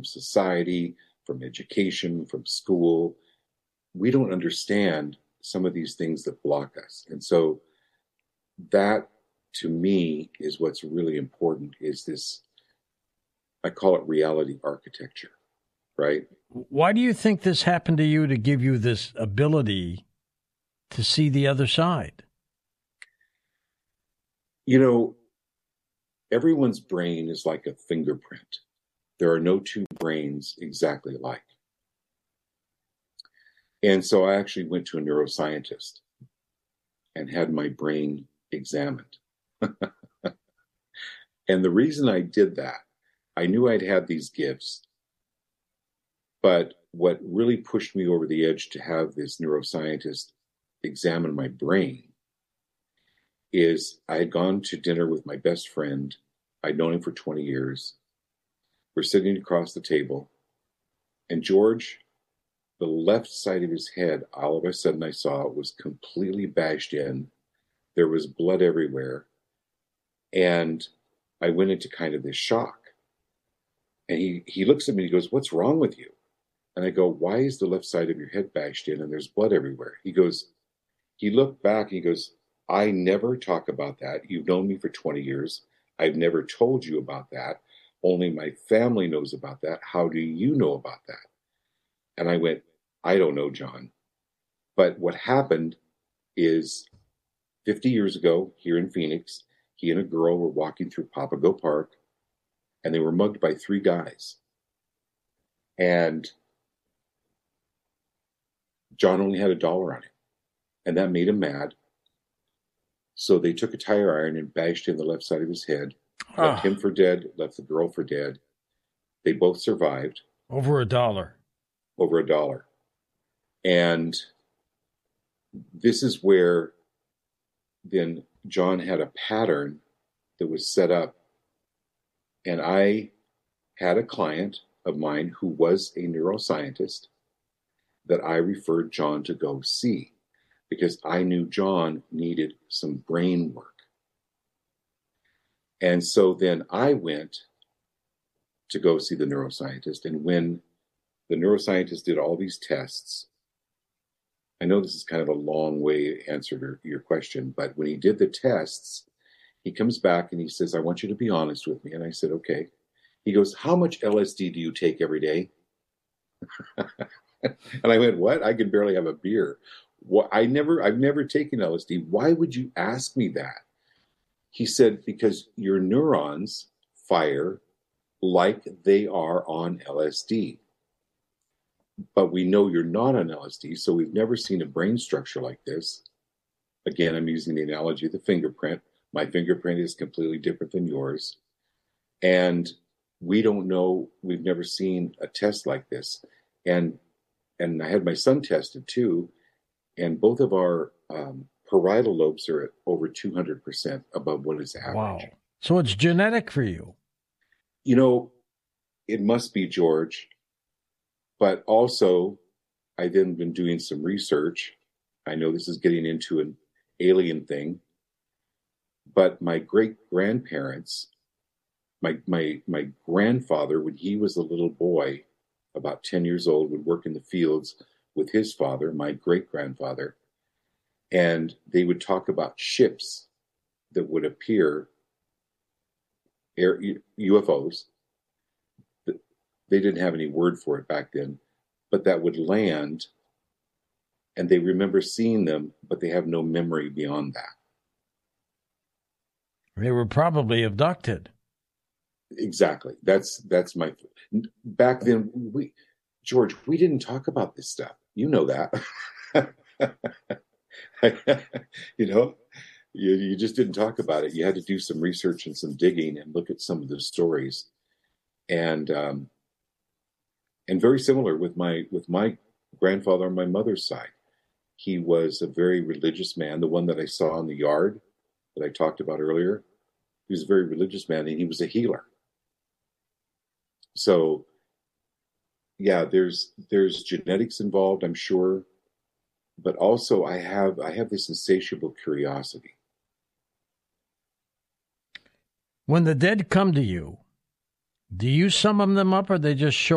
society, from education, from school. We don't understand some of these things that block us. And so that, to me, is what's really important, is this, I call it reality architecture, right? Why do you think this happened to you to give you this ability to see the other side? You know, everyone's brain is like a fingerprint. There are no two brains exactly alike. And so I actually went to a neuroscientist and had my brain examined. And the reason I did that, I knew I'd had these gifts, but what really pushed me over the edge to have this neuroscientist examine my brain is I had gone to dinner with my best friend. I'd known him for 20 years. We're sitting across the table, and George, the left side of his head, all of a sudden I saw, was completely bashed in. There was blood everywhere. And I went into kind of this shock. And he looks at me and he goes, "What's wrong with you?" And I go, "Why is the left side of your head bashed in and there's blood everywhere?" He looked back and he goes, "I never talk about that. You've known me for 20 years. I've never told you about that. Only my family knows about that. How do you know about that?" And I went, "I don't know, John." But what happened is 50 years ago here in Phoenix, he and a girl were walking through Papago Park, and they were mugged by 3 guys. And John only had $1 on him, and that made him mad. So they took a tire iron and bashed in the left side of his head, left him for dead, left the girl for dead. They both survived. Over $1. Over $1. And this is where then John had a pattern that was set up. And I had a client of mine who was a neuroscientist that I referred John to go see, because I knew John needed some brain work. And so then I went to go see the neuroscientist. And when the neuroscientist did all these tests, I know this is kind of a long way answer to your question, but when he did the tests, he comes back and he says, "I want you to be honest with me." And I said, "Okay." He goes, "How much LSD do you take every day?" And I went, "What? I can barely have a beer." What? I've never taken LSD. Why would you ask me that? He said, "Because your neurons fire like they are on LSD. But we know you're not on LSD, so we've never seen a brain structure like this." Again, I'm using the analogy of the fingerprint. My fingerprint is completely different than yours. And we don't know, we've never seen a test like this. And I had my son tested too, and both of our parietal lobes are at over 200% above what is average. Wow. So it's genetic for you. You know, it must be, George. But also, I then been doing some research. I know this is getting into an alien thing, but my great-grandparents, my grandfather, when he was a little boy, about 10 years old, would work in the fields with his father, my great-grandfather, and they would talk about ships that would appear, UFOs. They didn't have any word for it back then, but that would land, and they remember seeing them, but they have no memory beyond that. They were probably abducted. Exactly. That's my. Back then, George, we didn't talk about this stuff. You know that. You know, you just didn't talk about it. You had to do some research and some digging and look at some of the stories, and very similar with my grandfather on my mother's side. He was a very religious man. The one that I saw in the yard that I talked about earlier, he was a very religious man, and he was a healer. So, yeah, there's genetics involved, I'm sure, but also I have this insatiable curiosity. When the dead come to you, do you summon them up, or they just show